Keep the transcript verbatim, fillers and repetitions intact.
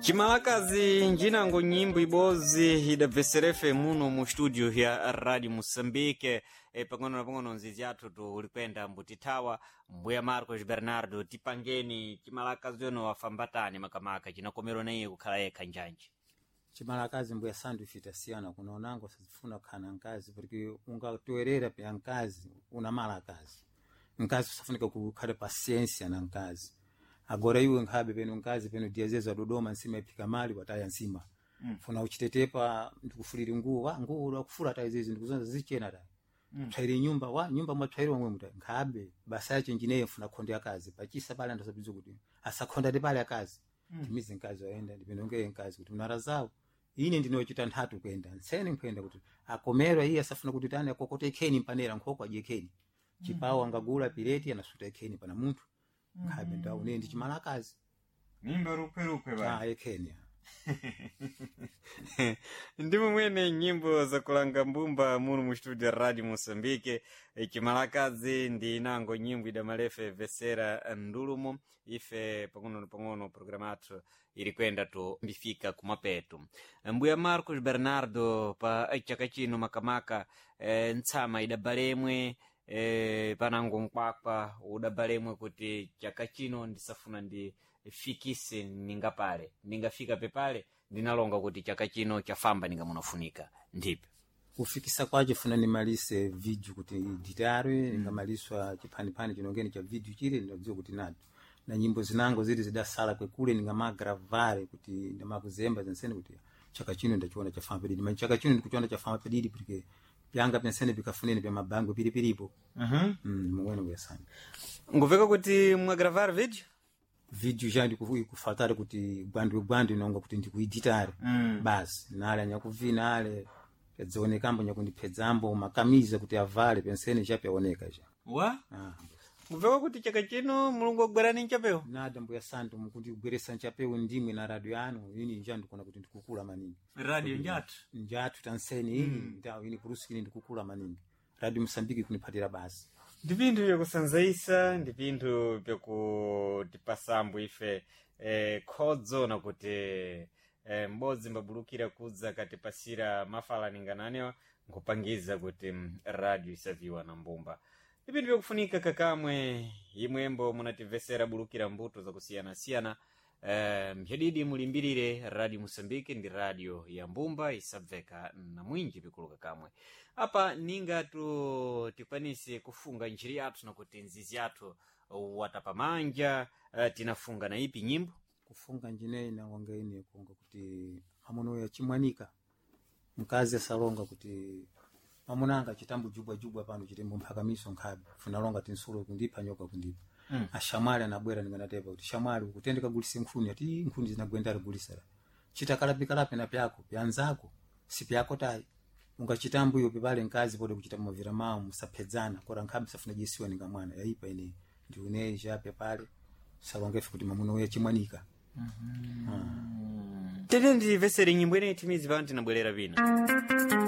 Chimalakazi njinango nyimbo ibozi idabveserefe muno mu studio ya Radio Moçambique e pang'ono na pang'ono nzizi athu tulikwenda mbutithawa mbuya Marcos Bernardo tipangeni chimalakazi yono wafambatani makamaka chinakomero naye kukhala yekha njanji. Chimalakazi mbuya sandu ifitasiyana kunaonango sazifuna kukhana nkazi porque ungatoerera pya nkazi una malakazi nkazi usafunika kukhala pasiensia na nkazi. Agora iwe nkhabe peno nkazi peno diazezo Dodoma nsima ipika mali wataya nsima mm. Funa uchitetepa ndikufulira nguo wa nguo wakufura taizizi ndikuzonza zichena ta mm. Twaire nyumba wa nyumba mwatwaire wamwe muta nkhabe basa yache njineyo funa khonde yakazi pachisa pale ndasabizo kuti asakhonda de pale yakazi mm. Timizi nkazi waenda ndipinongeye nkazi kuti unara zawo ine ndinochita nthatu kwenda nsene nkwenda kuti akomerwa iye asafuna kuti tani akokote kheni mpanera nkhoko ajekeni chipawo mm. Angagula pileti anasuta kheni pana muntu nkhabe ndawo mm. Ndi chimalakazi mimba rukwe rukwe ba ah ekenya ndimo mwene nyimbo za kulanga mbumba muno mu studio Radio Moçambique chimalakazi ndi nango nyimbo idamalefe vesera ndulumo ife pang'ono pang'ono programatu ilikwenda tu mbifika kumapetu mbuya Marcos Bernardo pa chaka chino makamaka e, ntsama idabalemwe e, panango nkwakwa udabalemwe kuti chaka chino ndisafuna ndi fikise ningapale ningafika pepale ndinalonga kuti chaka chino chafamba ningamunafunika ndipe kufikisa kwaje funa nimalise video kuti ditarwe mm. Ningamaliswa chiphanipani chinongeni cha video chile ndinodziwa kuti nado na nyimbo zinango zili zidasala kwekule ningamagravare kuti ndamakuzemba zensene kuti chaka chino ndachiona chafamba pedidi mani chaka chino ndikuchiona chafamba pedidi porque pyanga pensene bikafuneni pya mabango pilipilipo mhm mm mwene uyasana nguveka kuti mwagravare video video já ndikufatara kuti gwandu gwandu inonga kuti ndikuiditare mm. Basi nale anyakuvina ale pedzonekambo nyakundipedzambo makamiza kuti avale pensene chapyaoneka ja wa ah nguveka kuti chaka chino mulungu ogwerani nchapeo nada mbuya santu mukuti kugweresa nchapeo ndimwe na radio yanu ini nja ndikona kuti ndikukula manini radio njatu njatu tanseni ini mm. Ndawo ini kurusikini ndikukula manini Radio Moçambique kunipatira basi ndi vinthu vyakusanzaisa ndi vinthu vyakutipasambo ife eh, khodzo na kuti eh, mbodzi mbabulukira kudza katipasira mafalaningananyo nkupangiza kuti mm, radio isaviwa na mbumba ndi vinthu vyakufunika kakamwe imwembo munativesera bulukira mbuto zakusiyana-siyana eh, mphedidi mulimbirire Radio Moçambique ndi radio ya mbumba isabveka na mwinji pikulu kakamwe apa ninga tu tikwanise kufunga njiri yathu na kuti nzizi yathu watapamanja uh, tinafunga na ipi nyimbo kufunga njine inawonga ine kuonga kuti amono ya chimwanika mkazi asalonga kuti mamunanga chitambu jubwa jubwa pano chitembo mpakamiso nkhabe funalonga tinsulo kundipa nyoka kundipa mm. Ashamwali anabwera ninganatepa kuti shamwali kutendeka gulise nkhuni ati nkhuni zinagwendara gulisara chitakalapi na pyako pyanzako si pyako tai unga chitambu yo pepale nkazi pode kuchita mavira mawo musapedzana kora nkhabe safuna jesiwa ninga mwana yaipa ine ndi une jape pale salongefe kuti mamuno ya chimwanika mhm mm. Tende ndi vesere nyimbo ine timizi vanti nabwelera vina